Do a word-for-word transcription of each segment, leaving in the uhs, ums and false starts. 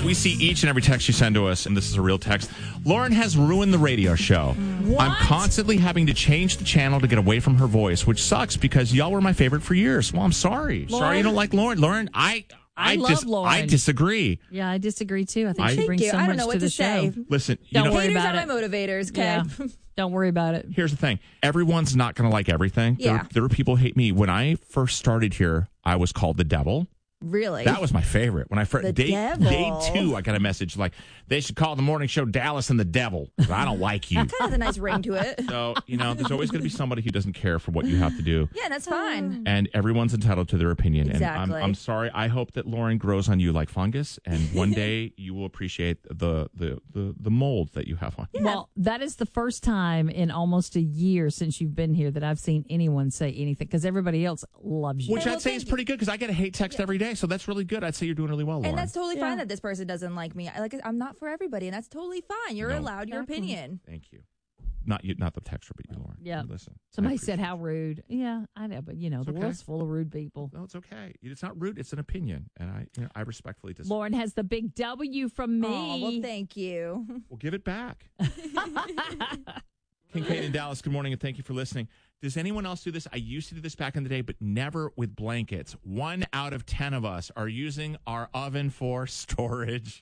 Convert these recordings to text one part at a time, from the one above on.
we see each and every text you send to us, and this is a real text. Lauren has ruined the radio show. What? I'm constantly having to change the channel to get away from her voice, which sucks because y'all were my favorite for years. Well, I'm sorry. Lauren? Sorry you don't like Lauren. Lauren, I... I, I love dis- Lauren. I disagree. Yeah, I disagree too. I think I- she Thank brings you. so I much don't know to what the to show. say. Listen, you Don't know, worry Haters about are it. my motivators, okay? Yeah. Don't worry about it. here's the thing. Everyone's not going to like everything. Yeah. There, there were people who hate me. When I first started here, I was called the devil. Really? That was my favorite. When I first The day, devil. day two, I got a message like they should call the morning show Dallas and the Devil. 'Cause I don't like you. Kind of has a nice ring to it. So you know, there's always going to be somebody who doesn't care for what you have to do, Yeah, that's fine. and everyone's entitled to their opinion. And I'm, Exactly. I'm sorry. I hope that Lauren grows on you like fungus, and one day you will appreciate the the the, the mold that you have on. Well, that is the first time in almost a year since you've been here that I've seen anyone say anything because everybody else loves you. Which Well, I'd say thank is pretty good because I get a hate text every day, so that's really good. I'd say you're doing really well, Lauren. And that's totally Yeah. fine that this person doesn't like me. I, like, I'm not for everybody, and that's totally fine. You're No. allowed your Exactly. opinion. Thank you. Not you, not the texter, but you, Lauren. Yeah. Listen. I Somebody appreciate said how rude. Yeah, I know, but you know, It's the okay. world's full of rude people. No, it's okay. It's not rude. It's an opinion, and I, you know, I respectfully disagree. Lauren has the big W from me. Oh, well, thank you. Well, give it back. Kincaid in Dallas, good morning, and thank you for listening. Does anyone else do this? I used to do this back in the day, but never with blankets. One out of ten of us are using our oven for storage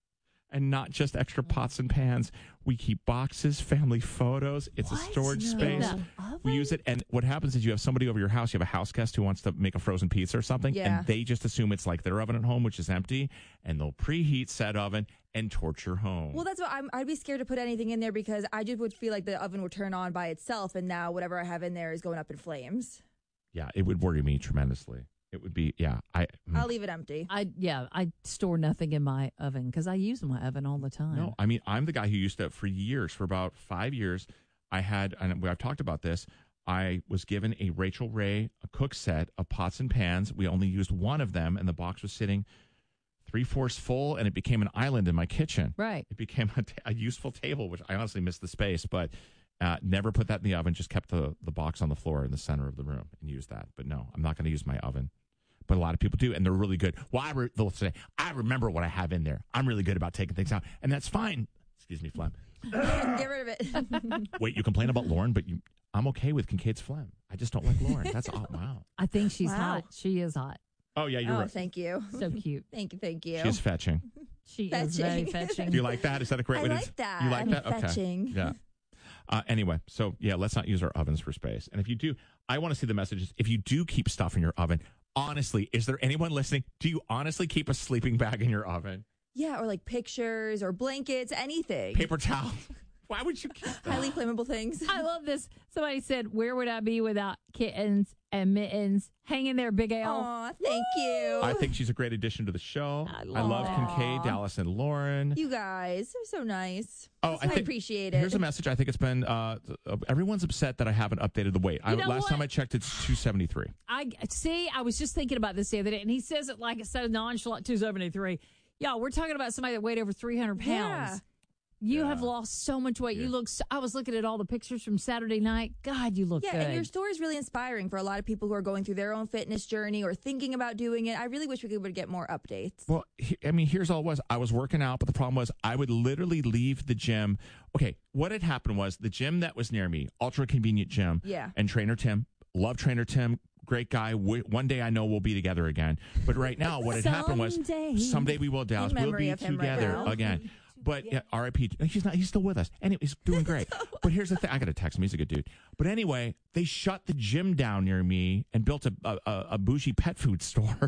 and not just extra pots and pans. We keep boxes, family photos. It's a What? storage No. space. In We use it, and what happens is you have somebody over your house, you have a house guest who wants to make a frozen pizza or something, Yeah. and they just assume it's like their oven at home, which is empty, and they'll preheat said oven and torture home. Well, that's what I'm, I'd be scared to put anything in there because I just would feel like the oven would turn on by itself, and now whatever I have in there is going up in flames. Yeah, it would worry me tremendously. It would be, yeah. I mm. I'll leave it empty. I yeah, I store nothing in my oven because I use my oven all the time. No, I mean, I'm the guy who used to, for years, for about five years, I had, and I've talked about this, I was given a Rachel Ray a cook set of pots and pans. We only used one of them, and the box was sitting three-fourths full, and it became an island in my kitchen. Right. It became a, t- a useful table, which I honestly missed the space, but uh, never put that in the oven, just kept the, the box on the floor in the center of the room and used that. But no, I'm not going to use my oven. But a lot of people do, and they're really good. Well, I re- they'll say, I remember what I have in there. I'm really good about taking things out, and that's fine. Excuse me, phlegm. Get rid of it. Wait, you complain about Lauren, but you, I'm okay with Kincaid's phlegm. I just don't like Lauren. That's all. Wow. I think she's Wow. hot. She is hot. Oh, yeah, you're oh, right. thank you. So cute. Thank you. Thank you. She's fetching. She is very Fetching. fetching. Do you like that? Is that a great I way to like that. You like that? Okay. Fetching. Yeah. Uh, anyway, so yeah, let's not use our ovens for space. And if you do, I want to see the messages. If you do keep stuff in your oven, honestly, is there anyone listening? Do you honestly keep a sleeping bag in your oven? Yeah, or like pictures or blankets, anything. Paper towel? Why would you keep that? Highly flammable things. I love this. Somebody said, "Where would I be without kittens and mittens hanging there, Big Al?" Aw, thank you. I think she's a great addition to the show. I I love love that. Kincaid, Dallas, and Lauren. You guys are so nice. Oh, I, I think- appreciate it. Here's a message. I think it's been uh, everyone's upset that I haven't updated the weight. I, You know last what? time I checked, it's two seventy-three. I see. I was just thinking about this the other day, and he says it like it's so nonchalant. Two seventy three. Y'all, we're talking about somebody that weighed over three hundred pounds. Yeah. You Yeah. have lost so much weight. Yeah. You look. So, I was looking at all the pictures from Saturday night. God, you look Yeah, good. and your story is really inspiring for a lot of people who are going through their own fitness journey or thinking about doing it. I really wish we could get more updates. Well, he, I mean, here's all it was. I was working out, but the problem was I would literally leave the gym. Okay, what had happened was the gym that was near me, ultra convenient gym, Yeah. and trainer Tim, love trainer Tim, great guy. W- one day I know we'll be together again. But right now, what had happened was Someday. someday we will, Dallas. In We'll memory be of him right together now. again. But yeah, R I P He's not. He's still with us. Anyway, he's doing great. But here's the thing. I got to text him. He's a good dude. But anyway, they shut the gym down near me and built a a, a, a bougie pet food store.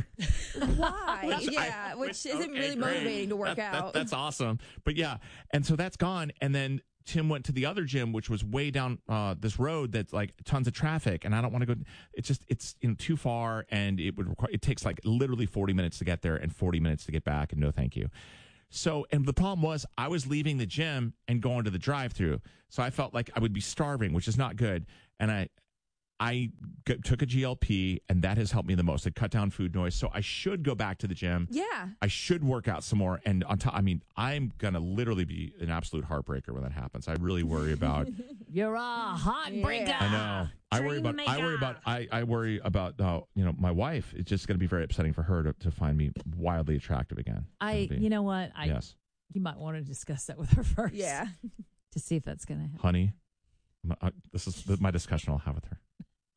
Why? Which yeah, I- which, which- isn't okay, really great. motivating to work That- that- out. that's awesome. But yeah, and so that's gone. And then Tim went to the other gym, which was way down uh, this road that's like tons of traffic, and I don't want to go. It's just it's you know too far, and it would require. It takes like literally forty minutes to get there and forty minutes to get back, and no thank you. So, and the problem was I was leaving the gym and going to the drive-through, so I felt like I would be starving, which is not good. And I, I g- took a G L P, and that has helped me the most. It cut down food noise. So I should go back to the gym. Yeah. I should work out some more. And on top, I mean, I'm going to literally be an absolute heartbreaker when that happens. I really worry about. You're a heartbreaker. Yeah. I know. I worry Dream about. I worry maker. about. I, I worry about. Uh, you know, my wife. It's just going to be very upsetting for her to, to find me wildly attractive again. I, It'll be- you know what? I, yes, You might want to discuss that with her first. Yeah. To see if that's going to happen. honey. I'm- I, this is my discussion I'll have with her.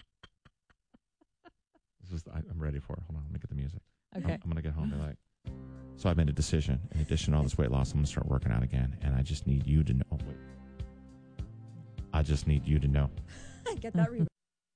This is. I, I'm ready for it. Hold on. Let me get the music. Okay. I'm, I'm going to get home and be like. So I made a decision. In addition to all this weight loss, I'm going to start working out again, and I just need you to know. Oh, wait. I just need you to know. Get that reverb.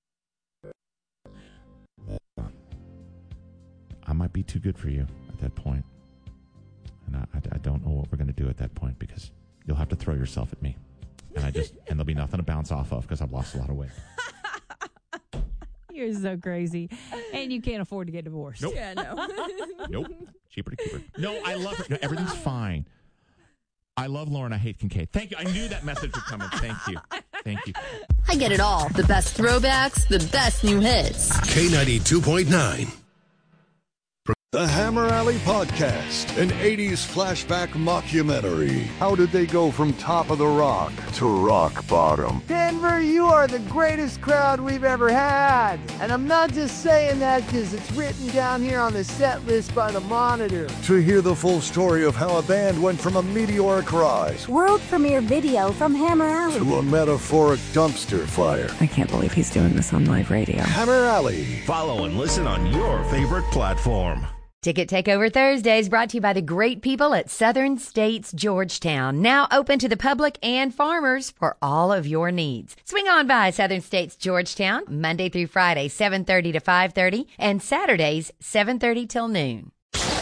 I might be too good for you at that point. And I, I, I don't know what we're going to do at that point because you'll have to throw yourself at me. And I just, and there'll be nothing to bounce off of because I've lost a lot of weight. You're so crazy. And you can't afford to get divorced. Nope. Yeah, no. Nope. Cheaper to keep her. No, I love her. No, everything's fine. I love Lauren. I hate Kincaid. Thank you. I knew that message would come in. Thank you. Thank you. I get it all. The best throwbacks, the best new hits. K ninety-two point nine. The Hammer Alley Podcast, an eighties flashback mockumentary. How did they go from top of the rock to rock bottom? Denver, you are the greatest crowd we've ever had. And I'm not just saying that because it's written down here on the set list by the Monitor. To hear the full story of how a band went from a meteoric rise World premiere video from Hammer Alley. to a metaphoric dumpster fire. I can't believe he's doing this on live radio. Hammer Alley. Follow and listen on your favorite platform. Ticket Takeover Thursdays brought to you by the great people at Southern States Georgetown. Now open to the public and farmers for all of your needs. Swing on by Southern States Georgetown Monday through Friday, seven thirty to five thirty, and Saturdays, seven thirty till noon.